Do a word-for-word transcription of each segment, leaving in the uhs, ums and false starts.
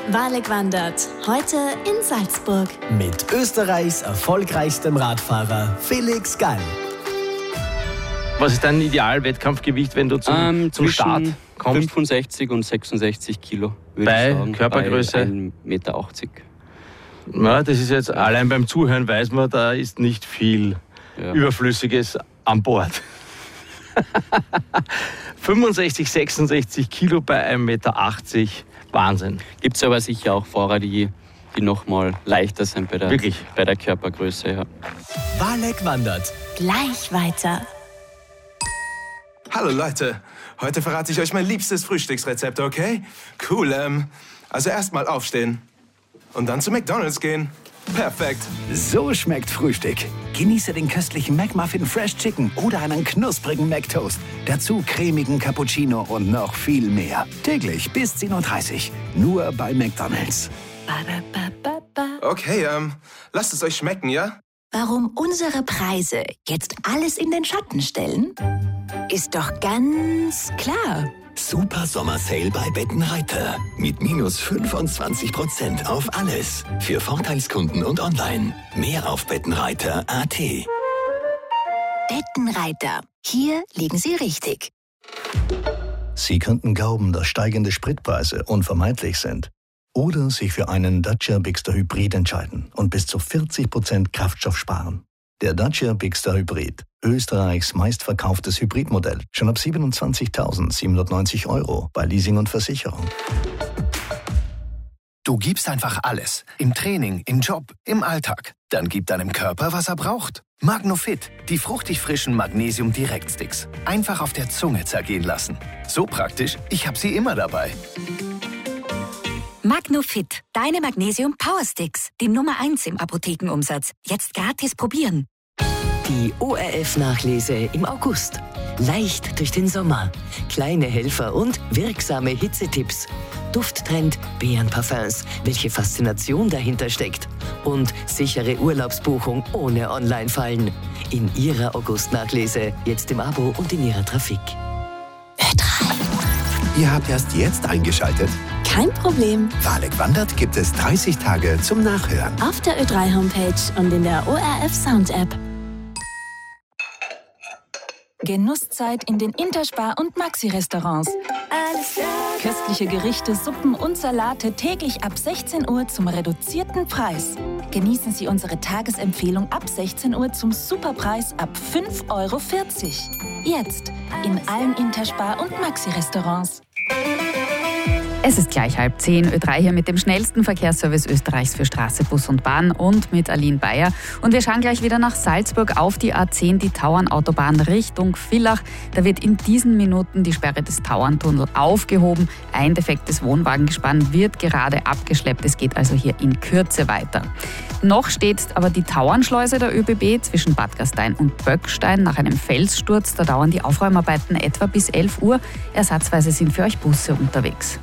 Waleg wandert. Heute in Salzburg. Mit Österreichs erfolgreichstem Radfahrer Felix Gall. Was ist dein Idealwettkampfgewicht, wenn du zum, ähm, zum Start kommst? fünfundsechzig und sechsundsechzig Kilo, würde bei ich sagen. Körpergröße? Bei ein Meter achtzig. Ja, das ist jetzt, allein beim Zuhören weiß man, da ist nicht viel ja. Überflüssiges an Bord. fünfundsechzig, sechsundsechzig Kilo bei ein Meter achtzig, Wahnsinn. Gibt es aber sicher auch Fahrer, die, die noch mal leichter sind bei der, Wirklich? bei der Körpergröße. Ja. Waleg wandert. Gleich weiter. Hallo Leute, heute verrate ich euch mein liebstes Frühstücksrezept, okay? Cool, ähm, also erstmal aufstehen und dann zu McDonald's gehen. Perfekt. So schmeckt Frühstück. Genieße den köstlichen McMuffin Fresh Chicken oder einen knusprigen McToast. Dazu cremigen Cappuccino und noch viel mehr. Täglich bis zehn Uhr dreißig. Nur bei McDonald's. Okay, ähm, lasst es euch schmecken, ja? Warum unsere Preise jetzt alles in den Schatten stellen? Ist doch ganz klar. Super Sommersale bei Bettenreiter. Mit minus fünfundzwanzig Prozent auf alles. Für Vorteilskunden und online. Mehr auf bettenreiter punkt a t. Bettenreiter. Hier liegen Sie richtig. Sie könnten glauben, dass steigende Spritpreise unvermeidlich sind. Oder sich für einen Dacia Bigster Hybrid entscheiden und bis zu vierzig Prozent Kraftstoff sparen. Der Dacia Bigster Hybrid, Österreichs meistverkauftes Hybridmodell, schon ab siebenundzwanzigtausendsiebenhundertneunzig Euro bei Leasing und Versicherung. Du gibst einfach alles. Im Training, im Job, im Alltag. Dann gib deinem Körper, was er braucht. Magnofit, die fruchtig frischen Magnesium-Direktsticks. Einfach auf der Zunge zergehen lassen. So praktisch, ich habe sie immer dabei. Magnofit, deine Magnesium Power Sticks. Die Nummer eins im Apothekenumsatz. Jetzt gratis probieren. Die O R F-Nachlese im August. Leicht durch den Sommer. Kleine Helfer und wirksame Hitzetipps. Dufttrend, Beerenparfums, welche Faszination dahinter steckt. Und sichere Urlaubsbuchung ohne Online-Fallen. In Ihrer August-Nachlese, jetzt im Abo und in Ihrer Trafik. Ö drei. Ihr habt erst jetzt eingeschaltet? Kein Problem. Waleg wandert gibt es dreißig Tage zum Nachhören. Auf der Ö drei Homepage und in der O R F Sound App. Genusszeit in den Interspar- und Maxi-Restaurants. Köstliche Gerichte, Suppen und Salate täglich ab sechzehn Uhr zum reduzierten Preis. Genießen Sie unsere Tagesempfehlung ab sechzehn Uhr zum Superpreis ab fünf Euro vierzig. Jetzt in allen Interspar- und Maxi-Restaurants. Es ist gleich halb zehn, Ö drei hier mit dem schnellsten Verkehrsservice Österreichs für Straße, Bus und Bahn und mit Aline Bayer. Und wir schauen gleich wieder nach Salzburg auf die A zehn, die Tauernautobahn Richtung Villach. Da wird in diesen Minuten die Sperre des Tauerntunnels aufgehoben. Ein defektes Wohnwagengespann wird gerade abgeschleppt. Es geht also hier in Kürze weiter. Noch steht aber die Tauernschleuse der Ö B B zwischen Bad Gastein und Böckstein nach einem Felssturz. Da dauern die Aufräumarbeiten etwa bis elf Uhr. Ersatzweise sind für euch Busse unterwegs.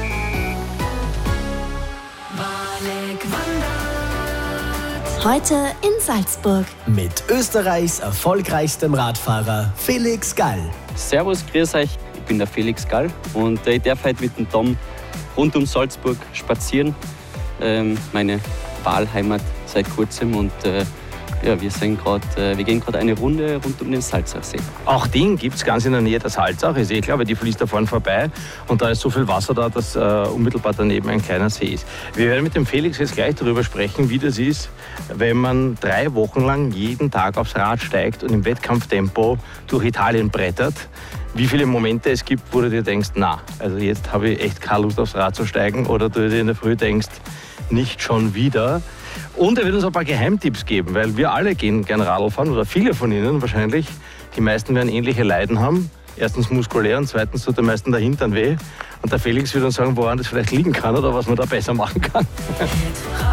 Heute in Salzburg. Mit Österreichs erfolgreichstem Radfahrer Felix Gall. Servus, grüß euch. Ich bin der Felix Gall und ich darf heute mit dem Tom rund um Salzburg spazieren. Ähm, meine Wahlheimat seit kurzem und äh, ja, wir, sind grad, äh, wir gehen gerade eine Runde rund um den Salzachsee. Auch den gibt es ganz in der Nähe der Salzach. Ich sehe, glaube die fließt da vorne vorbei und da ist so viel Wasser da, dass äh, unmittelbar daneben ein kleiner See ist. Wir werden mit dem Felix jetzt gleich darüber sprechen, wie das ist, wenn man drei Wochen lang jeden Tag aufs Rad steigt und im Wettkampftempo durch Italien brettert. Wie viele Momente es gibt, wo du dir denkst, na, also jetzt habe ich echt keine Lust aufs Rad zu steigen, oder du dir in der Früh denkst, nicht schon wieder. Und er wird uns ein paar Geheimtipps geben, weil wir alle gehen gerne Radl fahren, oder viele von Ihnen wahrscheinlich. Die meisten werden ähnliche Leiden haben. Erstens muskulär und zweitens tut der meisten der Hintern weh. Und der Felix wird uns sagen, woran das vielleicht liegen kann oder was man da besser machen kann.